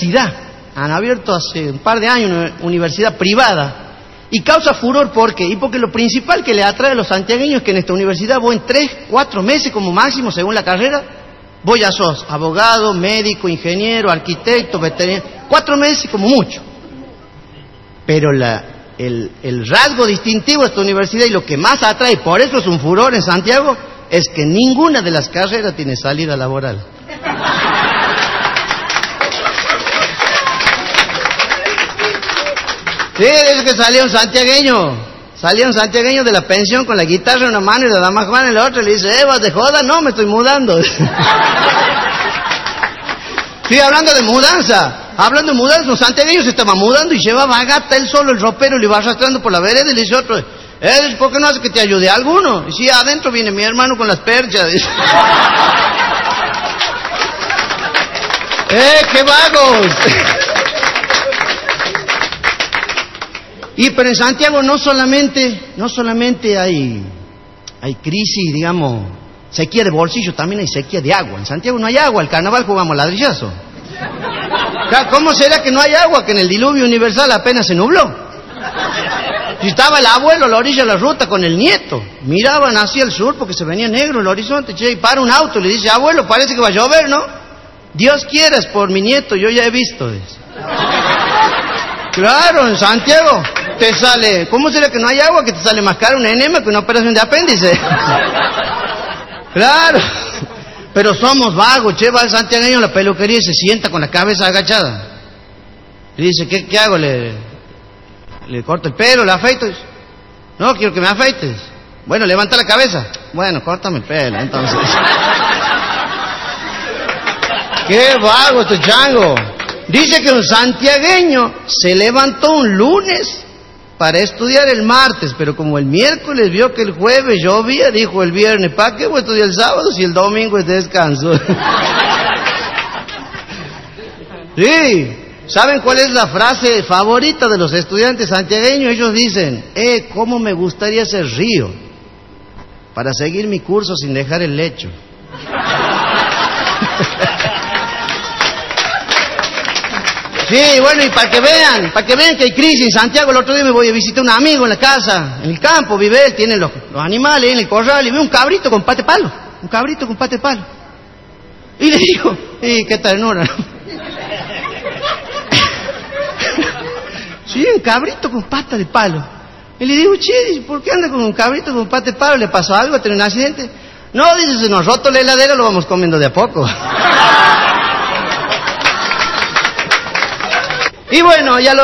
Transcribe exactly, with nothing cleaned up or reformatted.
universidad. Han abierto hace un par de años una universidad privada. Y causa furor, ¿por qué? Y porque lo principal que le atrae a los santiagueños es que en esta universidad vos en tres, cuatro meses como máximo, según la carrera, vos ya sos abogado, médico, ingeniero, arquitecto, veterinario, cuatro meses como mucho. Pero la, el, el rasgo distintivo de esta universidad y lo que más atrae, por eso es un furor en Santiago, es que ninguna de las carreras tiene salida laboral. Sí, es que salía un santiagueño, salía un santiagueño de la pensión con la guitarra en una mano y la dama Juana en la otra, y le dice, eh, vas de joda, no, me estoy mudando. Sí, hablando de mudanza, hablando de mudanza, un santiagueño se estaba mudando y llevaba a gata él solo el ropero y le iba arrastrando por la vereda y le dice otro, eh, ¿por qué no hace que te ayude alguno? Y sí, adentro viene mi hermano con las perchas. ¡Eh, qué vagos! Y pero en Santiago no solamente, no solamente hay, hay crisis, digamos, sequía de bolsillo, también hay sequía de agua. En Santiago no hay agua, el carnaval jugamos ladrillazo. ¿Cómo será que no hay agua? Que en el diluvio universal apenas se nubló. Si estaba el abuelo a la orilla de la ruta con el nieto, miraban hacia el sur porque se venía negro el horizonte, che, y para un auto y le dice, abuelo, parece que va a llover, ¿no? Dios quiera, es por mi nieto, yo ya he visto eso. Claro, en Santiago te sale, ¿cómo será que no hay agua? Que te sale más caro un enema que una operación de apéndice. Claro, pero somos vagos, che, va el santiagueño a la peluquería y se sienta con la cabeza agachada. Le dice, ¿qué, qué hago? Le, le corto el pelo, le afeito. No, quiero que me afeites. Bueno, levanta la cabeza. Bueno, córtame el pelo, entonces. ¡Qué vago este chango! Dice que un santiagueño se levantó un lunes para estudiar el martes, pero como el miércoles vio que el jueves llovía, dijo el viernes, ¿para qué voy a estudiar el sábado si el domingo es descanso? Sí, ¿saben cuál es la frase favorita de los estudiantes santiagueños? Ellos dicen, eh, cómo me gustaría ser río para seguir mi curso sin dejar el lecho. Sí, bueno, y para que vean, para que vean que hay crisis en Santiago, el otro día me voy a visitar a un amigo en la casa, en el campo, vive él, tiene los, los animales en el corral, y ve un cabrito con pate palo, un cabrito con pate palo. Y le digo, y qué ternura. Sí, un cabrito con pata de palo. Y le digo, che, ¿por qué anda con un cabrito con pata de palo? ¿Le pasó algo? ¿Tiene un accidente? No, dice, se nos roto la heladera, lo vamos comiendo de a poco. Y bueno, ya lo